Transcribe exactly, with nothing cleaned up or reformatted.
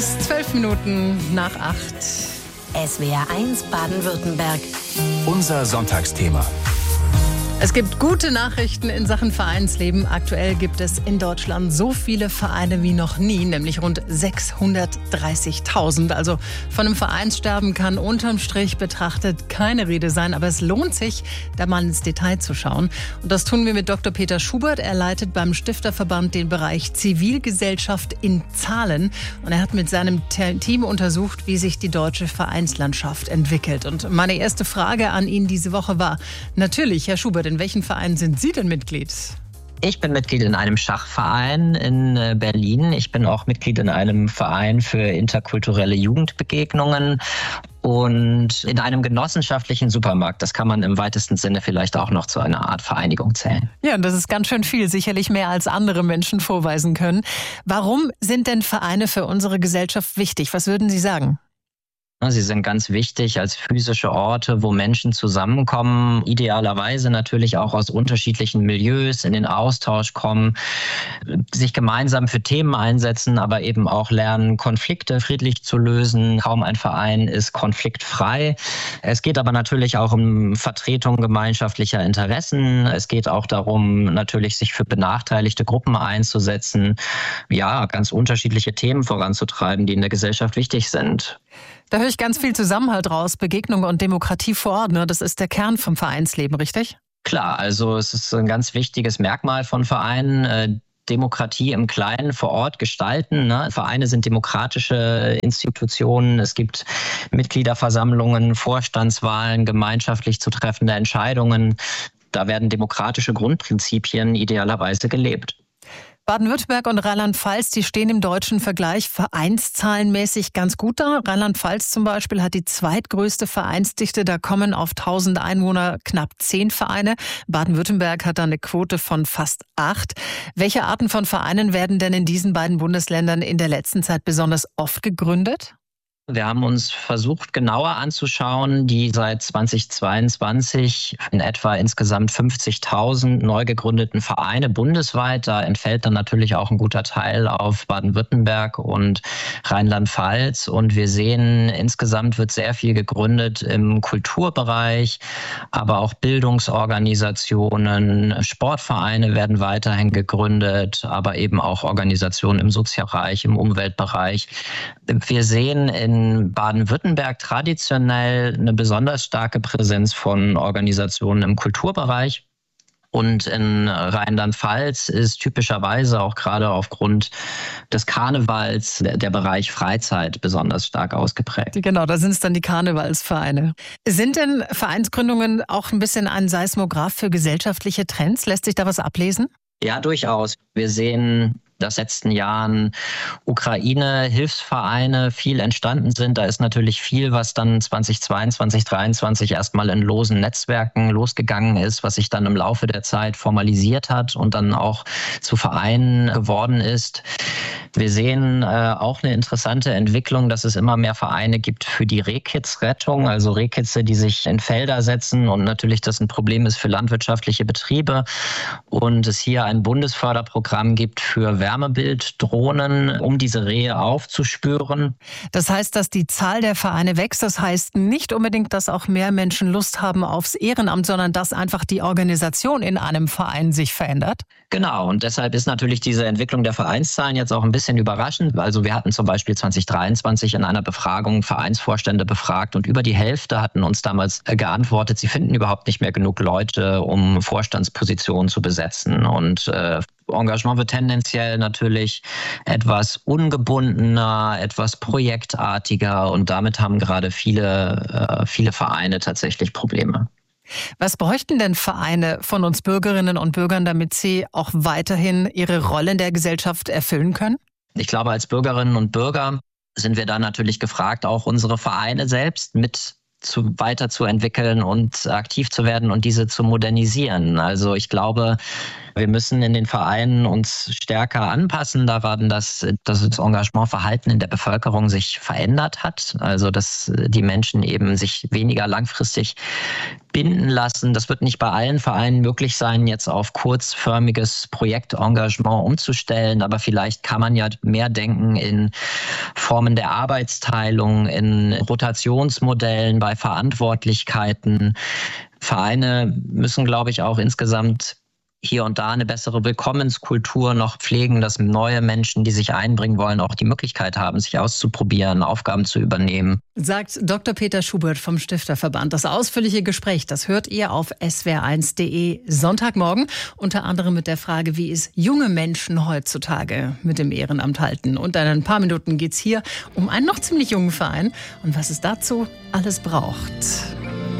ist zwölf Minuten nach acht. S W R eins Baden-Württemberg. Unser Sonntagsthema. Es gibt gute Nachrichten in Sachen Vereinsleben. Aktuell gibt es in Deutschland so viele Vereine wie noch nie, nämlich rund sechshundertdreißigtausend. Also von einem Vereinssterben kann unterm Strich betrachtet keine Rede sein. Aber es lohnt sich, da mal ins Detail zu schauen. Und das tun wir mit Doktor Peter Schubert. Er leitet beim Stifterverband den Bereich Zivilgesellschaft in Zahlen. Und er hat mit seinem Team untersucht, wie sich die deutsche Vereinslandschaft entwickelt. Und meine erste Frage an ihn diese Woche war, natürlich, Herr Schubert, in welchen Verein sind Sie denn Mitglied? Ich bin Mitglied in einem Schachverein in Berlin. Ich bin auch Mitglied in einem Verein für interkulturelle Jugendbegegnungen und in einem genossenschaftlichen Supermarkt. Das kann man im weitesten Sinne vielleicht auch noch zu einer Art Vereinigung zählen. Ja, und das ist ganz schön viel, sicherlich mehr als andere Menschen vorweisen können. Warum sind denn Vereine für unsere Gesellschaft wichtig? Was würden Sie sagen? Sie sind ganz wichtig als physische Orte, wo Menschen zusammenkommen, idealerweise natürlich auch aus unterschiedlichen Milieus in den Austausch kommen, sich gemeinsam für Themen einsetzen, aber eben auch lernen, Konflikte friedlich zu lösen. Kaum ein Verein ist konfliktfrei. Es geht aber natürlich auch um Vertretung gemeinschaftlicher Interessen. Es geht auch darum, natürlich sich für benachteiligte Gruppen einzusetzen, ja, ganz unterschiedliche Themen voranzutreiben, die in der Gesellschaft wichtig sind. Da höre ich ganz viel Zusammenhalt raus, Begegnung und Demokratie vor Ort. Ne? Das ist der Kern vom Vereinsleben, richtig? Klar, also es ist ein ganz wichtiges Merkmal von Vereinen, äh, Demokratie im Kleinen vor Ort gestalten. Ne? Vereine sind demokratische Institutionen. Es gibt Mitgliederversammlungen, Vorstandswahlen, gemeinschaftlich zu treffende Entscheidungen. Da werden demokratische Grundprinzipien idealerweise gelebt. Baden-Württemberg und Rheinland-Pfalz, die stehen im deutschen Vergleich vereinszahlenmäßig ganz gut da. Rheinland-Pfalz zum Beispiel hat die zweitgrößte Vereinsdichte. Da kommen auf tausend Einwohner knapp zehn Vereine. Baden-Württemberg hat da eine Quote von fast acht. Welche Arten von Vereinen werden denn in diesen beiden Bundesländern in der letzten Zeit besonders oft gegründet? Wir haben uns versucht, genauer anzuschauen, die seit zweitausendzweiundzwanzig in etwa insgesamt fünfzigtausend neu gegründeten Vereine bundesweit. Da entfällt dann natürlich auch ein guter Teil auf Baden-Württemberg und Rheinland-Pfalz. Und wir sehen, insgesamt wird sehr viel gegründet im Kulturbereich, aber auch Bildungsorganisationen, Sportvereine werden weiterhin gegründet, aber eben auch Organisationen im Sozialbereich, im Umweltbereich. Wir sehen in In Baden-Württemberg traditionell eine besonders starke Präsenz von Organisationen im Kulturbereich. Und in Rheinland-Pfalz ist typischerweise auch gerade aufgrund des Karnevals der Bereich Freizeit besonders stark ausgeprägt. Genau, da sind es dann die Karnevalsvereine. Sind denn Vereinsgründungen auch ein bisschen ein Seismograph für gesellschaftliche Trends? Lässt sich da was ablesen? Ja, durchaus. Wir sehen, dass in den letzten Jahren Ukraine-Hilfsvereine viel entstanden sind. Da ist natürlich viel, was dann zweitausendzweiundzwanzig, zweitausenddreiundzwanzig erstmal in losen Netzwerken losgegangen ist, was sich dann im Laufe der Zeit formalisiert hat und dann auch zu Vereinen geworden ist. Wir sehen äh, auch eine interessante Entwicklung, dass es immer mehr Vereine gibt für die Rehkitzrettung, also Rehkitze, die sich in Felder setzen und natürlich das ein Problem ist für landwirtschaftliche Betriebe und es hier ein Bundesförderprogramm gibt für Wärmebilddrohnen, um diese Rehe aufzuspüren. Das heißt, dass die Zahl der Vereine wächst. Das heißt nicht unbedingt, dass auch mehr Menschen Lust haben aufs Ehrenamt, sondern dass einfach die Organisation in einem Verein sich verändert. Genau, und deshalb ist natürlich diese Entwicklung der Vereinszahlen jetzt auch ein bisschen überraschend. Also wir hatten zum Beispiel zweitausenddreiundzwanzig in einer Befragung Vereinsvorstände befragt und über die Hälfte hatten uns damals geantwortet, sie finden überhaupt nicht mehr genug Leute, um Vorstandspositionen zu besetzen. Und äh, Engagement wird tendenziell natürlich etwas ungebundener, etwas projektartiger und damit haben gerade viele, äh, viele Vereine tatsächlich Probleme. Was bräuchten denn Vereine von uns Bürgerinnen und Bürgern, damit sie auch weiterhin ihre Rolle in der Gesellschaft erfüllen können? Ich glaube, als Bürgerinnen und Bürger sind wir da natürlich gefragt, auch unsere Vereine selbst mit zu, weiterzuentwickeln und aktiv zu werden und diese zu modernisieren. Also ich glaube, Wir müssen in den Vereinen uns stärker anpassen daran, dass, dass das Engagementverhalten in der Bevölkerung sich verändert hat. Also dass die Menschen eben sich weniger langfristig binden lassen. Das wird nicht bei allen Vereinen möglich sein, jetzt auf kurzförmiges Projektengagement umzustellen. Aber vielleicht kann man ja mehr denken in Formen der Arbeitsteilung, in Rotationsmodellen bei Verantwortlichkeiten. Vereine müssen, glaube ich, auch insgesamt hier und da eine bessere Willkommenskultur noch pflegen, dass neue Menschen, die sich einbringen wollen, auch die Möglichkeit haben, sich auszuprobieren, Aufgaben zu übernehmen. Sagt Doktor Peter Schubert vom Stifterverband. Das ausführliche Gespräch, das hört ihr auf S W R eins punkt de Sonntagmorgen. Unter anderem mit der Frage, wie es junge Menschen heutzutage mit dem Ehrenamt halten. Und in ein paar Minuten geht's hier um einen noch ziemlich jungen Verein und was es dazu alles braucht.